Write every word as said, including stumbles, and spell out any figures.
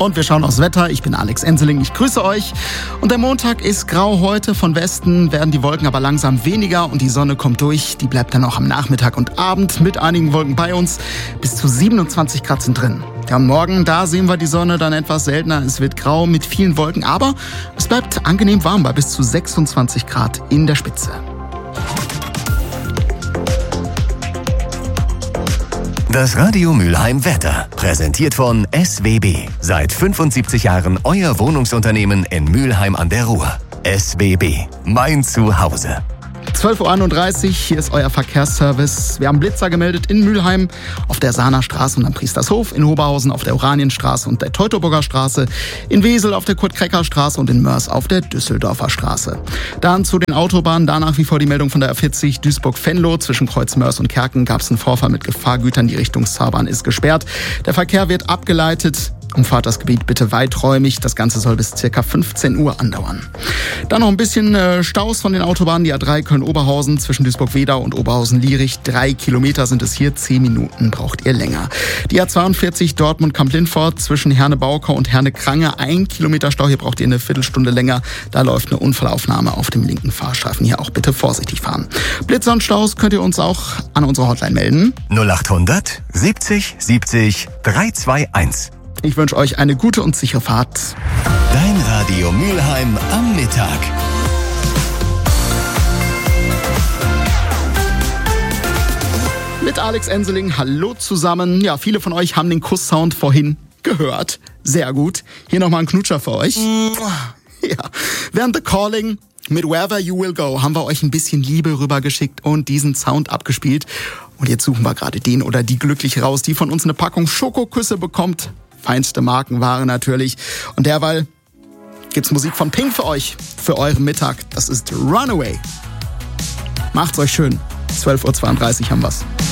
Und wir schauen aufs Wetter. Ich bin Alex Enseling, ich grüße euch. Und der Montag ist grau heute. Von Westen werden die Wolken aber langsam weniger und die Sonne kommt durch. Die bleibt dann auch am Nachmittag und Abend mit einigen Wolken bei uns. Bis zu siebenundzwanzig Grad sind drin. Ja, am Morgen, da sehen wir die Sonne dann etwas seltener. Es wird grau mit vielen Wolken, aber es bleibt angenehm warm bei bis zu sechsundzwanzig Grad in der Spitze. Das Radio Mülheim Wetter, präsentiert von S W B. Seit fünfundsiebzig Jahren euer Wohnungsunternehmen in Mülheim an der Ruhr. S W B, mein Zuhause. zwölf Uhr einunddreißig, hier ist euer Verkehrsservice. Wir haben Blitzer gemeldet in Mülheim auf der Sahner Straße und am Priestershof, in Oberhausen auf der Oranienstraße und der Teutoburger Straße, in Wesel auf der Kurt-Krecker-Straße und in Mörs auf der Düsseldorfer Straße. Dann zu den Autobahnen, da nach wie vor die Meldung von der A vierzig Duisburg-Venlo. Zwischen Kreuz Mörs und Kerken gab es einen Vorfall mit Gefahrgütern. Die Richtungsfahrbahn ist gesperrt. Der Verkehr wird abgeleitet. Umfahrt das Gebiet bitte weiträumig. Das Ganze soll bis circa fünfzehn Uhr andauern. Dann noch ein bisschen äh, Staus von den Autobahnen. Die A drei Köln-Oberhausen zwischen Duisburg-Wedau und Oberhausen-Lierich. Drei Kilometer sind es hier. Zehn Minuten braucht ihr länger. Die A zweiundvierzig Dortmund-Kamp-Lindfort zwischen Herne-Baukau und Herne-Krange. Ein Kilometer Stau. Hier braucht ihr eine Viertelstunde länger. Da läuft eine Unfallaufnahme auf dem linken Fahrstreifen. Hier auch bitte vorsichtig fahren. Blitzer und Staus könnt ihr uns auch an unsere Hotline melden. null achthundert siebzig siebzig dreihunderteinundzwanzig. Ich wünsche euch eine gute und sichere Fahrt. Dein Radio Mülheim am Mittag. Mit Alex Enseling, hallo zusammen. Ja, viele von euch haben den Kusssound vorhin gehört. Sehr gut. Hier nochmal ein Knutscher für euch. Ja. Während The Calling mit Wherever You Will Go haben wir euch ein bisschen Liebe rübergeschickt und diesen Sound abgespielt. Und jetzt suchen wir gerade den oder die glücklich raus, die von uns eine Packung Schokoküsse bekommt. Feinste Markenware natürlich. Und derweil gibt's Musik von Pink für euch, für euren Mittag. Das ist Runaway. Macht's euch schön. zwölf Uhr zweiunddreißig haben wir's.